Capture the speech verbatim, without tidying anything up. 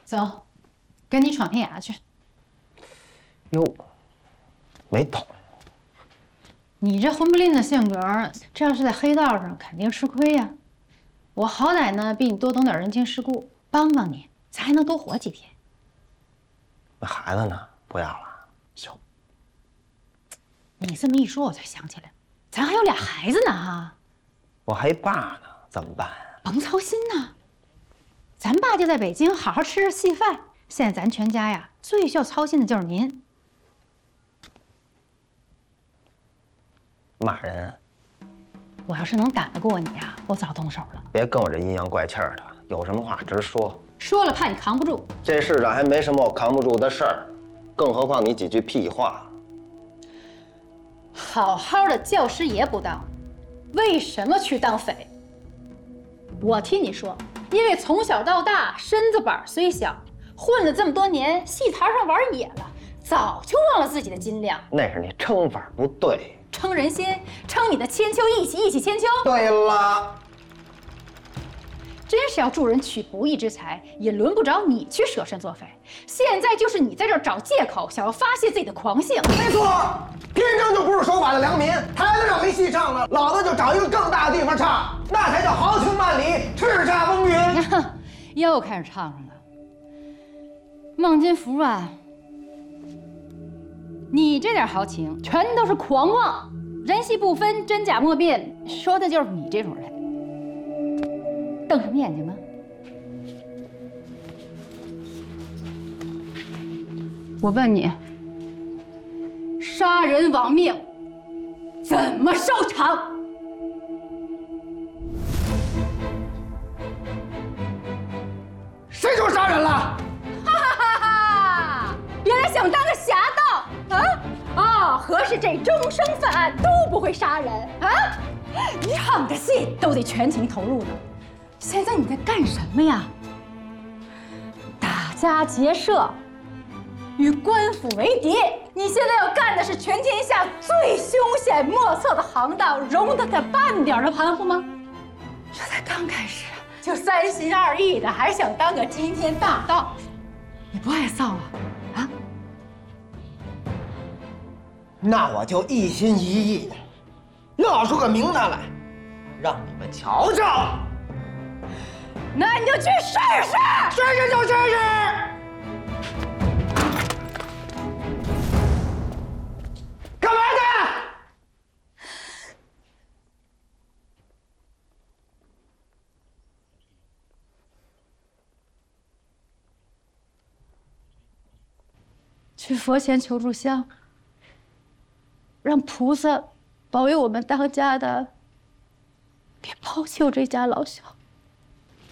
走，跟你闯天涯去。 哟，没懂。 你这混不吝的性格，这要是在黑道上，肯定吃亏呀。我好歹呢比你多懂点人情世故，帮帮你，咱还能多活几天。 那孩子呢？不要了，小。 你这么一说，我才想起来，咱还有俩孩子呢哈。 我还一爸呢，怎么办？ 甭操心呐，咱爸就在北京，好好吃着细饭。现在咱全家呀，最需要操心的就是您。 骂人？ 我要是能赶得过你呀，我早动手了。 别跟我这阴阳怪气儿的，有什么话直说。 说了怕你扛不住。 这世上还没什么我扛不住的事儿，更何况你几句屁话。 好好的教师爷不当，为什么去当匪？我听你说，因为从小到大身子板虽小，混了这么多年，戏台上玩野了，早就忘了自己的斤两。 那是你称法不对。 称人心，称你的千秋一起一起千秋。 对了， 真是要助人取不义之财，也轮不着你去舍身做匪。现在就是你在这儿找借口，想要发泄自己的狂性。 没错，天生就不是守法的良民。台子上没戏唱了，老子就找一个更大的地方唱，那才叫豪情万里，叱咤风云。 又开始唱上了，孟金福啊！你这点豪情，全都是狂妄，人戏不分，真假莫辨，说的就是你这种人。瞪什么眼睛呢？我问你，杀人亡命怎么收场？ 谁说杀人了？ 哈哈哈哈！原来想当个侠盗啊！哦，合是这终生犯案都不会杀人啊！唱个戏都得全情投入的。现在你在干什么呀？打家劫舍，与官府为敌。你现在要干的是全天下最凶险莫测的行当，容得他半点的含糊吗？这才刚开始啊，就三心二意的，还想当个惊天大盗，你不爱臊啊？啊？ 那我就一心一意，闹出个名堂来，让你们瞧瞧。 那你就去试试， 试试就试试。干嘛去？ 去佛前求炷香，让菩萨保佑我们当家的别抛弃我这家老小。